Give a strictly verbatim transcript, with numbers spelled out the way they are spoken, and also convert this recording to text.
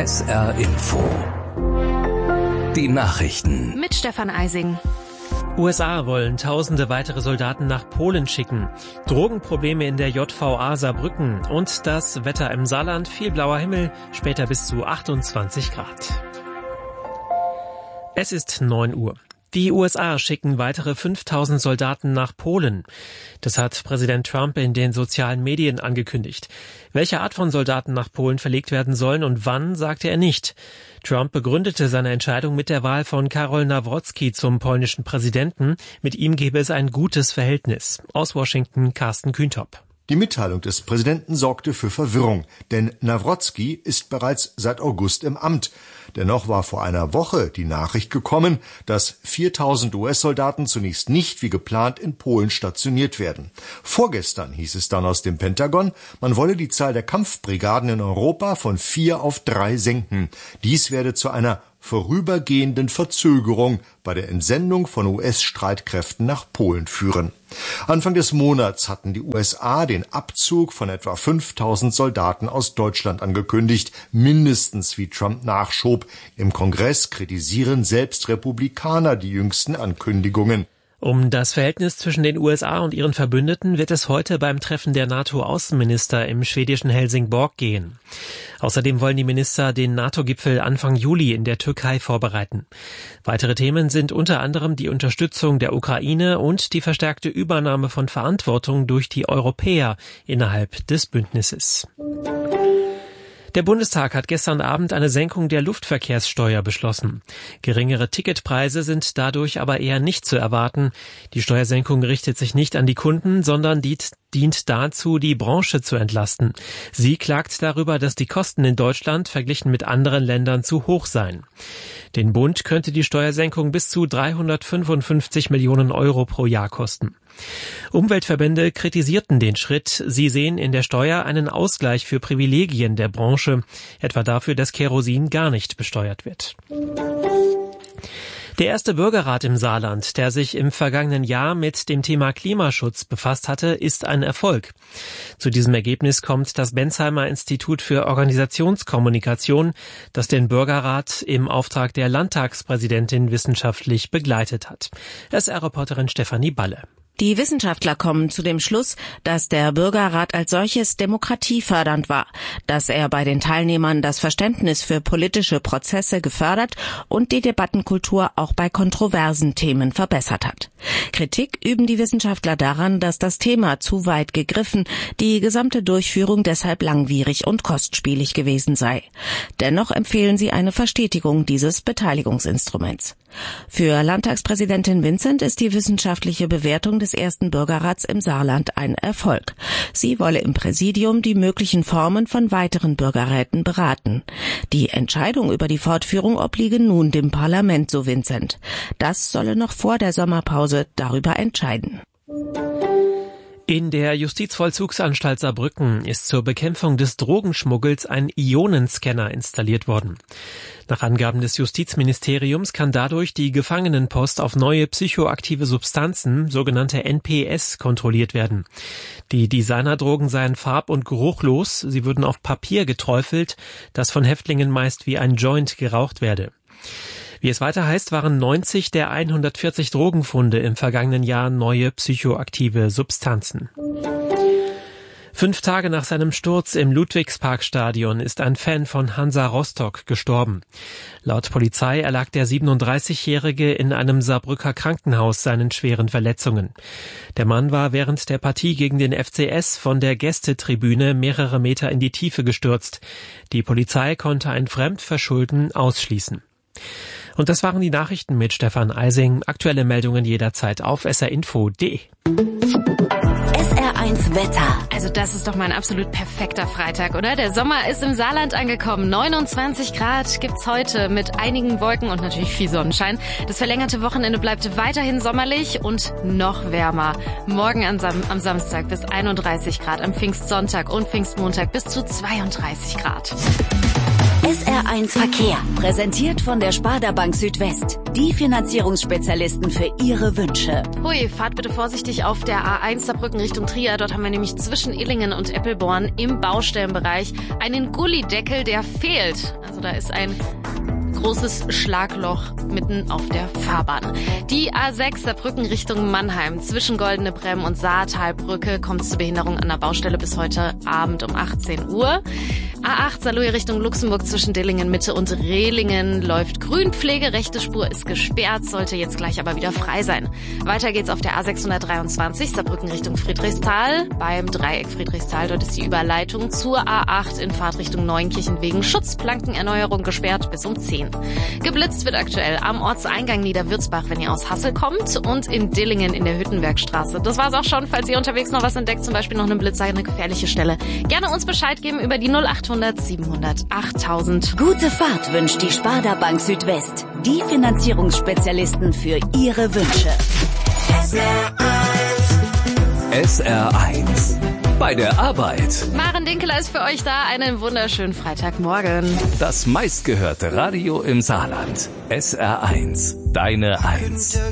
S R Info. Die Nachrichten. Mit Stefan Eising. U S A wollen tausende weitere Soldaten nach Polen schicken. Drogenprobleme in der J V A Saarbrücken. Und das Wetter im Saarland. Viel blauer Himmel, später bis zu achtundzwanzig Grad. Es ist neun Uhr. Die U S A schicken weitere fünftausend Soldaten nach Polen. Das hat Präsident Trump in den sozialen Medien angekündigt. Welche Art von Soldaten nach Polen verlegt werden sollen und wann, sagte er nicht. Trump begründete seine Entscheidung mit der Wahl von Karol Nawrocki zum polnischen Präsidenten. Mit ihm gebe es ein gutes Verhältnis. Aus Washington, Carsten Kühntop. Die Mitteilung des Präsidenten sorgte für Verwirrung, denn Nawrocki ist bereits seit August im Amt. Dennoch war vor einer Woche die Nachricht gekommen, dass viertausend U S-Soldaten zunächst nicht wie geplant in Polen stationiert werden. Vorgestern hieß es dann aus dem Pentagon, man wolle die Zahl der Kampfbrigaden in Europa von vier auf drei senken. Dies werde zu einer vorübergehenden Verzögerung bei der Entsendung von U S-Streitkräften nach Polen führen. Anfang des Monats hatten die U S A den Abzug von etwa fünftausend Soldaten aus Deutschland angekündigt, mindestens wie Trump nachschob. Im Kongress kritisieren selbst Republikaner die jüngsten Ankündigungen. Um das Verhältnis zwischen den U S A und ihren Verbündeten wird es heute beim Treffen der NATO-Außenminister im schwedischen Helsingborg gehen. Außerdem wollen die Minister den NATO-Gipfel Anfang Juli in der Türkei vorbereiten. Weitere Themen sind unter anderem die Unterstützung der Ukraine und die verstärkte Übernahme von Verantwortung durch die Europäer innerhalb des Bündnisses. Der Bundestag hat gestern Abend eine Senkung der Luftverkehrssteuer beschlossen. Geringere Ticketpreise sind dadurch aber eher nicht zu erwarten. Die Steuersenkung richtet sich nicht an die Kunden, sondern dient dazu, die Branche zu entlasten. Sie klagt darüber, dass die Kosten in Deutschland verglichen mit anderen Ländern zu hoch seien. Den Bund könnte die Steuersenkung bis zu dreihundertfünfundfünfzig Millionen Euro pro Jahr kosten. Umweltverbände kritisierten den Schritt. Sie sehen in der Steuer einen Ausgleich für Privilegien der Branche, etwa dafür, dass Kerosin gar nicht besteuert wird. Der erste Bürgerrat im Saarland, der sich im vergangenen Jahr mit dem Thema Klimaschutz befasst hatte, ist ein Erfolg. Zu diesem Ergebnis kommt das Bensheimer Institut für Organisationskommunikation, das den Bürgerrat im Auftrag der Landtagspräsidentin wissenschaftlich begleitet hat. S R-Reporterin Stefanie Balle. Die Wissenschaftler kommen zu dem Schluss, dass der Bürgerrat als solches demokratiefördernd war, dass er bei den Teilnehmern das Verständnis für politische Prozesse gefördert und die Debattenkultur auch bei kontroversen Themen verbessert hat. Kritik üben die Wissenschaftler daran, dass das Thema zu weit gegriffen, die gesamte Durchführung deshalb langwierig und kostspielig gewesen sei. Dennoch empfehlen sie eine Verstetigung dieses Beteiligungsinstruments. Für Landtagspräsidentin Vincent ist die wissenschaftliche Bewertung des ersten Bürgerrats im Saarland ein Erfolg. Sie wolle im Präsidium die möglichen Formen von weiteren Bürgerräten beraten. Die Entscheidung über die Fortführung obliege nun dem Parlament, so Vincent. Das solle noch vor der Sommerpause darüber entscheiden. In der Justizvollzugsanstalt Saarbrücken ist zur Bekämpfung des Drogenschmuggels ein Ionenscanner installiert worden. Nach Angaben des Justizministeriums kann dadurch die Gefangenenpost auf neue psychoaktive Substanzen, sogenannte N P S, kontrolliert werden. Die Designerdrogen seien farb- und geruchlos, sie würden auf Papier geträufelt, das von Häftlingen meist wie ein Joint geraucht werde. Wie es weiter heißt, waren neunzig der hundertvierzig Drogenfunde im vergangenen Jahr neue psychoaktive Substanzen. Fünf Tage nach seinem Sturz im Ludwigsparkstadion ist ein Fan von Hansa Rostock gestorben. Laut Polizei erlag der siebenunddreißigjährige in einem Saarbrücker Krankenhaus seinen schweren Verletzungen. Der Mann war während der Partie gegen den F C S von der Gästetribüne mehrere Meter in die Tiefe gestürzt. Die Polizei konnte ein Fremdverschulden ausschließen. Und das waren die Nachrichten mit Stefan Eising. Aktuelle Meldungen jederzeit auf s r info punkt d e. S R eins Wetter. Also das ist doch mal ein absolut perfekter Freitag, oder? Der Sommer ist im Saarland angekommen. neunundzwanzig Grad gibt's heute mit einigen Wolken und natürlich viel Sonnenschein. Das verlängerte Wochenende bleibt weiterhin sommerlich und noch wärmer. Morgen am, Sam- am Samstag bis einunddreißig Grad, am Pfingstsonntag und Pfingstmontag bis zu zweiunddreißig Grad. S R eins Verkehr, präsentiert von der Sparda Bank Südwest. Die Finanzierungsspezialisten für Ihre Wünsche. Hui, fahrt bitte vorsichtig auf der A eins Saarbrücken Richtung Trier. Dort haben wir nämlich zwischen Illingen und Eppelborn im Baustellenbereich einen Gullideckel, der fehlt. Also da ist ein großes Schlagloch mitten auf der Fahrbahn. Die A sechs Saarbrücken Richtung Mannheim zwischen Goldene Bremm und Saartalbrücke kommt zur Behinderung an der Baustelle bis heute Abend um achtzehn Uhr. A acht Saarlouis Richtung Luxemburg zwischen Dillingen Mitte und Rehlingen läuft Grünpflege. Rechte Spur ist gesperrt, sollte jetzt gleich aber wieder frei sein. Weiter geht's auf der A sechshundertdreiundzwanzig Saarbrücken Richtung Friedrichsthal. Beim Dreieck Friedrichsthal, dort ist die Überleitung zur A acht in Fahrtrichtung Neunkirchen wegen Schutzplankenerneuerung gesperrt bis um zehn. Geblitzt wird aktuell am Ortseingang Niederwürzbach, wenn ihr aus Hassel kommt, und in Dillingen in der Hüttenbergstraße. Das war's auch schon. Falls ihr unterwegs noch was entdeckt, zum Beispiel noch einen Blitzer, eine gefährliche Stelle, gerne uns Bescheid geben über die null achthundert siebenhundert achttausend. Gute Fahrt wünscht die Sparda Bank Südwest. Die Finanzierungsspezialisten für Ihre Wünsche. S R eins. Bei der Arbeit. Maren Dinkeler ist für euch da. Einen wunderschönen Freitagmorgen. Das meistgehörte Radio im Saarland. S R eins. Deine Eins.